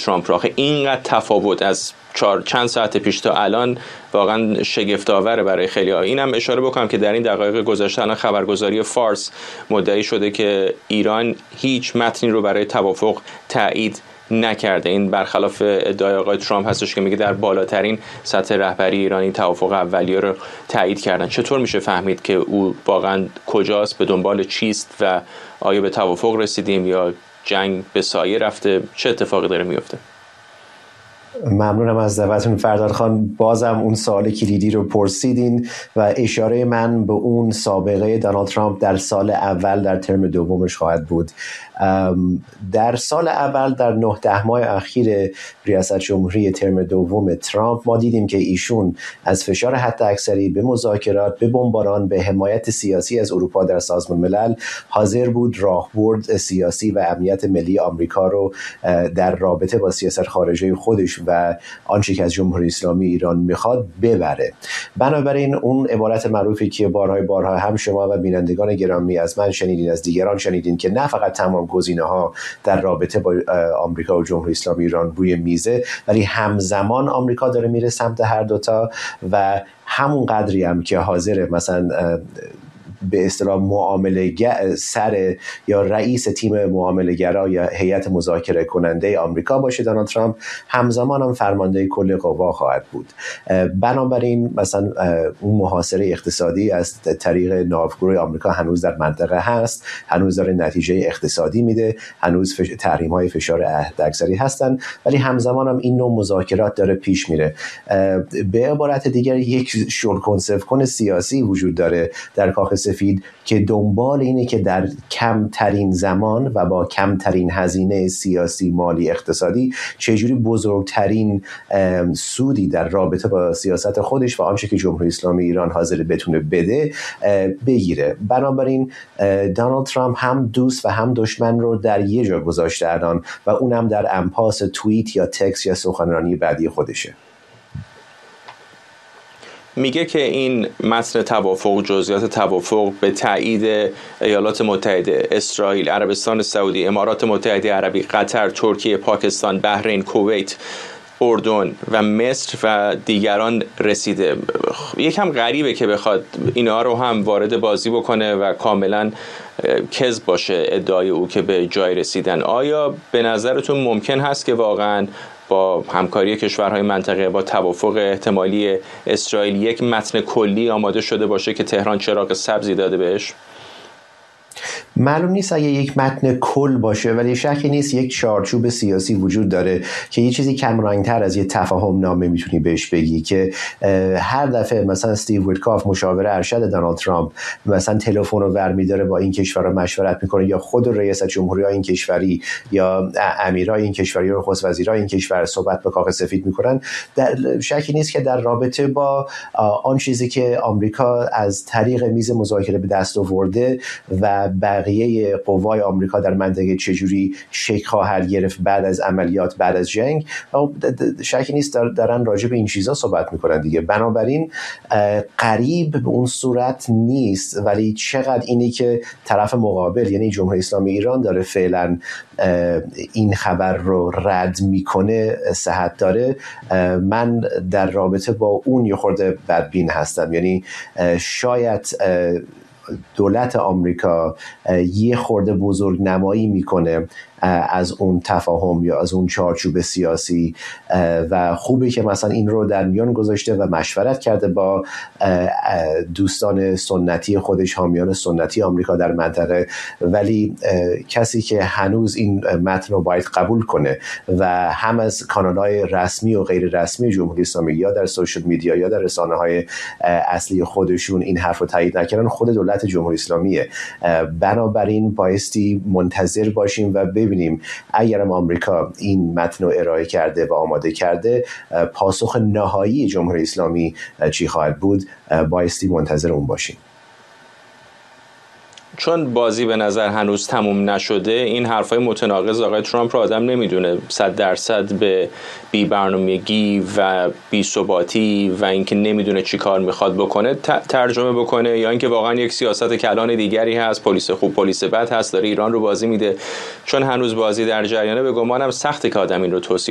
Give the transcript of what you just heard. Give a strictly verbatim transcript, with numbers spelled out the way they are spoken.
ترامپ را. اینقدر تفاوت از چهار چند ساعت پیش تا الان واقعا شگفت‌آوره برای خیلی‌ها. اینم اشاره بکنم که در این دقایق گذشته الان خبرگزاری فارس مدعی شده که ایران هیچ متنی رو برای توافق تایید نکرده. این برخلاف ادعای آقای ترامپ هستش که میگه در بالاترین سطح رهبری ایرانی توافق اولیه رو تایید کردن. چطور میشه فهمید که او واقعا کجاست، به دنبال چیست و آیا به توافق رسیدیم یا جنگ به سایه رفته؟ چه اتفاقی داره میفته؟ ممنونم از دعوتتون فرداد خان. بازم اون سوال کلیدی رو پرسیدین و اشاره من به اون سابقه دونالد ترامپ در سال اول در ترم دومش خواهد بود. در سال اول در نه ده ماه اخیر ریاست جمهوری ترم دوم ترامپ ما دیدیم که ایشون از فشار حداکثری به مذاکرات، به بمباران، به حمایت سیاسی از اروپا در سازمان ملل حاضر بود راهبرد سیاسی و امنیت ملی آمریکا رو در رابطه با سیاست خارجی خودش و آنچه که از جمهوری اسلامی ایران میخواد ببره. بنابراین اون عبارت معروفی که بارهای بارها هم شما و بینندگان گرامی از من شنیدین، از دیگران شنیدین، که نه فقط تمام گزینه‌ها در رابطه با آمریکا و جمهوری اسلامی ایران روی میزه، ولی همزمان آمریکا داره میره سمت هر دوتا و همون قدری هم که حاضر مثلا به اصطلاح معامله سر یا رئیس تیم معامله گرا یا هیئت مذاکره کننده آمریکا باشه دونالد ترامپ، همزمان هم فرمانده کل قوا خواهد بود. بنابراین مثلا اون محاصره اقتصادی از طریق ناوگروه آمریکا هنوز در منطقه هست، هنوز داره نتیجه اقتصادی میده، هنوز فش... تحریم های فشار حداکثری هستن، ولی همزمان هم این نوع مذاکرات داره پیش میره. به عبارت دیگر یک شورکنسفکن سیاسی وجود داره در کاخ سفید که دنبال اینه که در کمترین زمان و با کمترین هزینه سیاسی، مالی، اقتصادی چجوری بزرگترین سودی در رابطه با سیاست خودش و آنچه که جمهوری اسلامی ایران حاضر بتونه بده بگیره. بنابراین دونالد ترامپ هم دوست و هم دشمن رو در یه جا گذاشته الان و اونم در انپاس توییت یا تکست یا سخنرانی بعدی خودشه. میگه که این متن توافق، جزئیات توافق به تایید ایالات متحده، اسرائیل، عربستان سعودی، امارات متحده عربی، قطر، ترکیه، پاکستان، بحرین، کویت، اردن و مصر و دیگران رسیده. یکم غریبه که بخواد اینا رو هم وارد بازی بکنه و کاملا کذب باشه ادعای او که به جای رسیدن. آیا به نظرتون ممکن هست که واقعا با همکاری کشورهای منطقه، با توافق احتمالی اسرائیل، یک متن کلی آماده شده باشه که تهران چراغ سبزی داده بهش؟ معلوم نیست اگه یک متن کل باشه، ولی شکی نیست یک چارچوب سیاسی وجود داره که یه چیزی کمرنگ‌تر از یه تفاهم نامه میتونی بهش بگی که هر دفعه مثلا استیو ویتکاف مشاور ارشد دونالد ترامپ مثلا تلفن رو برمی‌داره با این کشورها مشورت میکنه یا خود رئیس جمهوری‌های این کشوری یا امیرای این کشوری و نخست وزیرای این کشور صحبت به کاخ سفید میکنن، در شکی نیست که در رابطه با آن چیزی که آمریکا از طریق میز مذاکره به دست آورده و بقیه قوای آمریکا در منطقه چجوری شکل خواهد گرفت بعد از عملیات، بعد از جنگ، شکی نیست دارن راجع به این چیزا صحبت میکنن دیگه. بنابراین قریب به اون صورت نیست، ولی چقدر اینی که طرف مقابل یعنی جمهوری اسلامی ایران داره فعلا این خبر رو رد میکنه صحت داره. من در رابطه با اون یه خورده بدبین هستم، یعنی شاید دولت آمریکا یه خورده بزرگ نمایی میکنه از اون تفاهم یا از اون چارچوب سیاسی و خوبه که مثلا این رو در میان گذاشته و مشورت کرده با دوستان سنتی خودش، حامیان سنتی آمریکا در منطقه، ولی کسی که هنوز این متن رو باید قبول کنه و هم از کانال‌های رسمی و غیر رسمی جمهوری اسلامی یا در سوشال میدیا یا در رسانه‌های اصلی خودشون این حرف رو تایید نکردن خود دولت جمهوری اسلامیه. بنابراین بایستی منتظر باشیم و ببینیم اگرم آمریکا این متن رو ارائه کرده و آماده کرده پاسخ نهایی جمهوری اسلامی چی خواهد بود. بایستی منتظر اون باشیم. چون بازی به نظر هنوز تموم نشده، این حرفای متناقض آقای ترامپ رو آدم نمیدونه صد درصد به بی برنامگی و بی ثباتی و اینکه نمیدونه چی کار میخواد بکنه ترجمه بکنه، یا اینکه واقعا یک سیاست کلان دیگری هست، پلیس خوب پلیس بد هست، داره ایران رو بازی میده. چون هنوز بازی در جریانه، به گمانم سخته که آدم این رو توصیف